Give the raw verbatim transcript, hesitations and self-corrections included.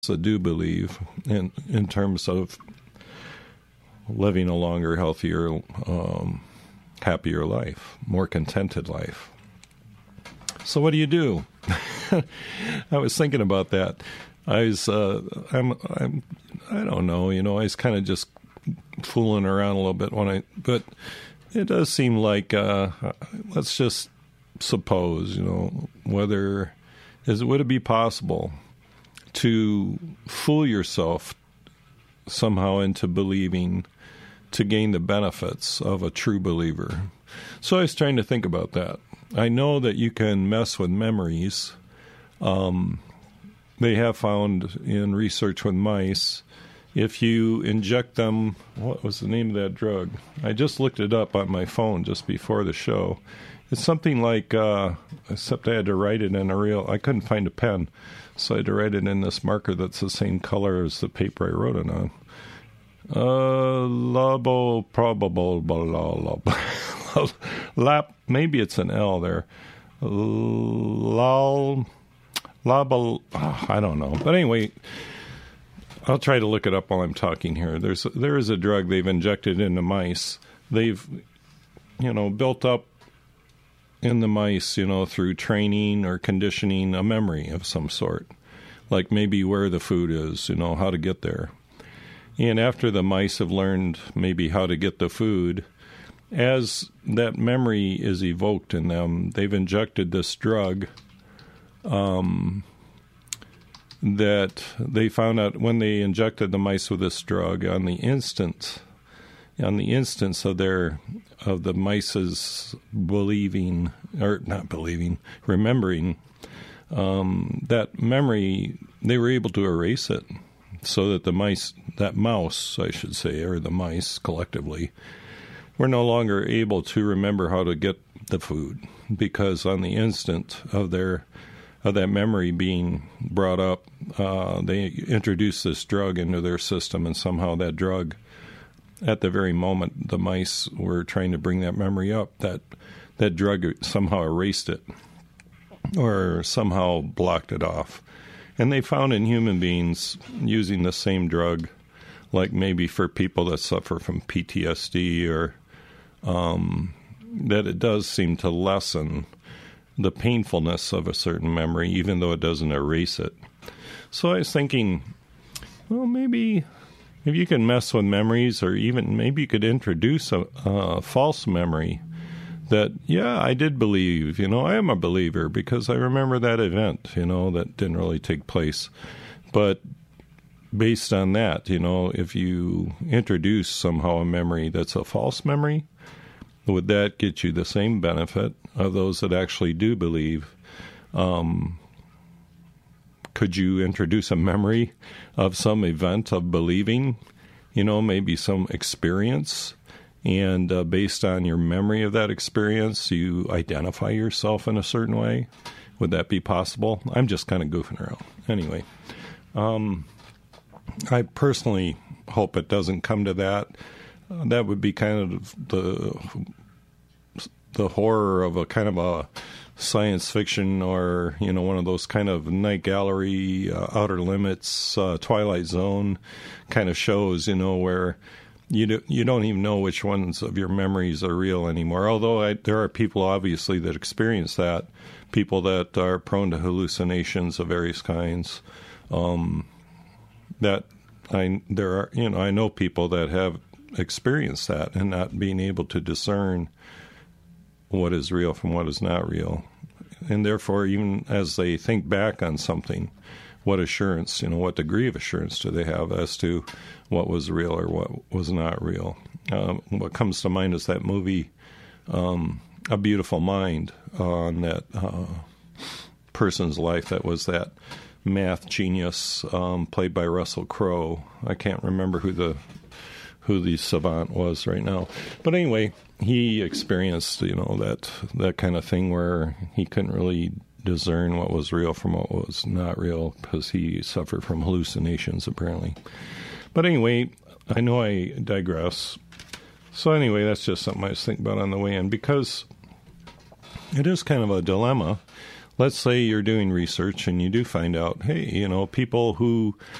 I do believe in in terms of living a longer, healthier, um, happier life, more contented life. So what do you do? I was thinking about that. I was, uh, I'm, I'm, I don't know, you know, I was kind of just fooling around a little bit when I, but it does seem like, uh, let's just suppose, you know, whether, is would it be possible to fool yourself somehow into believing to gain the benefits of a true believer? So I was trying to think about that. I know that you can mess with memories. Um, they have found in research with mice, if you inject them, what was the name of that drug? I just looked it up on my phone just before the show. It's something like, uh, except I had to write it in a real, I couldn't find a pen, so I had to write it in this marker that's the same color as the paper I wrote it on. Uh, labo probable, lap, maybe it's an L there. Lal, labo, oh, I don't know. But anyway, I'll try to look it up while I'm talking here. There's there is a drug they've injected into mice. They've, you know, built up in the mice, you know, through training or conditioning, a memory of some sort, like maybe where the food is, you know, how to get there. And after the mice have learned maybe how to get the food, as that memory is evoked in them, they've injected this drug um, that they found out when they injected the mice with this drug on the instant, on the instance of their of the mice's believing, or not believing, remembering, um, that memory, they were able to erase it so that the mice, that mouse, I should say, or the mice collectively, were no longer able to remember how to get the food, because on the instant of their of that memory being brought up, uh, they introduced this drug into their system, and somehow that drug, at the very moment the mice were trying to bring that memory up, that that drug somehow erased it or somehow blocked it off. And they found in human beings using the same drug, like maybe for people that suffer from P T S D, or um, that it does seem to lessen the painfulness of a certain memory, even though it doesn't erase it. So I was thinking, well, maybe if you can mess with memories, or even maybe you could introduce a, a false memory that, yeah, I did believe, you know, I am a believer because I remember that event, you know, that didn't really take place. But based on that, you know, if you introduce somehow a memory that's a false memory, would that get you the same benefit of those that actually do believe? Um, could you introduce a memory of some event of believing, you know, maybe some experience, and uh, based on your memory of that experience, you identify yourself in a certain way? Would that be possible? I'm just kind of goofing around. Anyway, um, I personally hope it doesn't come to that. Uh, that would be kind of the the horror of a kind of a science fiction, or, you know, one of those kind of Night Gallery, uh, Outer Limits, uh, Twilight Zone kind of shows, you know, where you do, you don't even know which ones of your memories are real anymore. Although I, there are people, obviously, that experience that, people that are prone to hallucinations of various kinds. Um, that I there are, you know, I know people that have experienced that and not being able to discern what is real from what is not real. And therefore, even as they think back on something, what assurance, you know, what degree of assurance do they have as to what was real or what was not real? Um, what comes to mind is that movie, um, A Beautiful Mind, uh, on that uh, person's life that was that math genius, um, played by Russell Crowe. I can't remember who the who the savant was right now. But anyway, he experienced, you know, that that kind of thing where he couldn't really discern what was real from what was not real because he suffered from hallucinations, apparently. But anyway, I know I digress. So anyway, that's just something I was thinking about on the way in, because it is kind of a dilemma. let's say you're doing research and you do find out, hey, you know, people who